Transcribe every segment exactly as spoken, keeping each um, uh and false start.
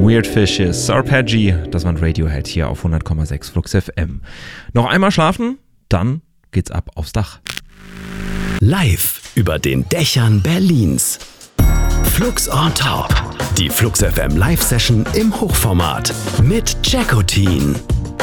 Weird Fishes, Arpeggi, das war ein Radiohead hier auf hundert Komma sechs Flux F M. Noch einmal schlafen, dann geht's ab aufs Dach. Live über den Dächern Berlins. Flux on Top. Die Flux F M Live-Session im Hochformat mit Jackotin.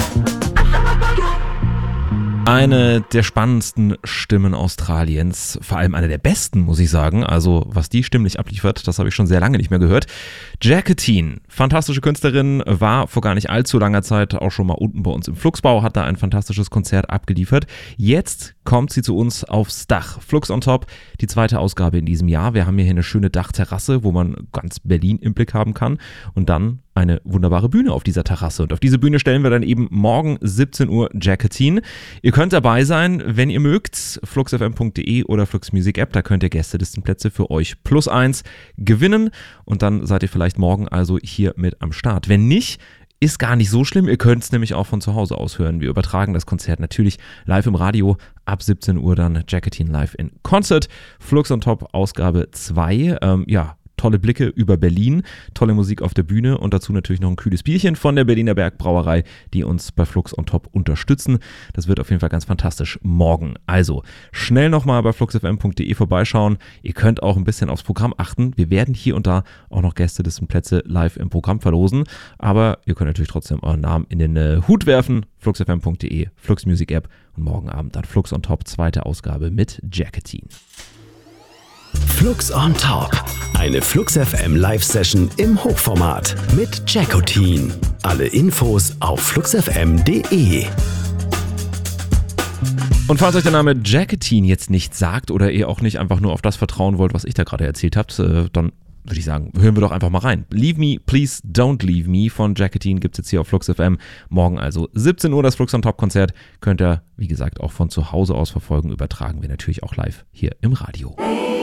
Eine der spannendsten Stimmen Australiens, vor allem eine der besten, muss ich sagen. Also was die stimmlich abliefert, das habe ich schon sehr lange nicht mehr gehört. Jackotin, fantastische Künstlerin, war vor gar nicht allzu langer Zeit auch schon mal unten bei uns im Fluxbau, hat da ein fantastisches Konzert abgeliefert. Jetzt kommt sie zu uns aufs Dach. Flux on Top, die zweite Ausgabe in diesem Jahr. Wir haben hier eine schöne Dachterrasse, wo man ganz Berlin im Blick haben kann. Und dann eine wunderbare Bühne auf dieser Terrasse. Und auf diese Bühne stellen wir dann eben morgen siebzehn Uhr Jackotin. Ihr könnt dabei sein, wenn ihr mögt, flux f m punkt d e oder Flux Music App. Da könnt ihr Gästelistenplätze für euch plus eins gewinnen. Und dann seid ihr vielleicht morgen also hier mit am Start. Wenn nicht, ist gar nicht so schlimm. Ihr könnt es nämlich auch von zu Hause aus hören. Wir übertragen das Konzert natürlich live im Radio. Ab siebzehn Uhr dann Jackotin live in Concert. Flux on Top Ausgabe zwei. Ähm, ja, tolle Blicke über Berlin, tolle Musik auf der Bühne und dazu natürlich noch ein kühles Bierchen von der Berliner Bergbrauerei, die uns bei Flux on Top unterstützen. Das wird auf jeden Fall ganz fantastisch morgen. Also schnell nochmal bei flux f m punkt d e vorbeischauen. Ihr könnt auch ein bisschen aufs Programm achten. Wir werden hier und da auch noch Gästelistenplätze live im Programm verlosen, aber ihr könnt natürlich trotzdem euren Namen in den äh, Hut werfen. flux f m punkt d e, Flux Music App und morgen Abend dann Flux on Top, zweite Ausgabe mit Jackotin. Flux on Top. Eine Flux F M Live-Session im Hochformat mit Jackotin. Alle Infos auf flux f m punkt d e. Und falls euch der Name Jackotin jetzt nicht sagt oder ihr auch nicht einfach nur auf das vertrauen wollt, was ich da gerade erzählt habt, dann würde ich sagen, hören wir doch einfach mal rein. Leave Me, Please Don't Leave Me von Jackotin gibt es jetzt hier auf Flux F M. Morgen also siebzehn Uhr das Flux on Top Konzert. Könnt ihr, wie gesagt, auch von zu Hause aus verfolgen. Übertragen wir natürlich auch live hier im Radio.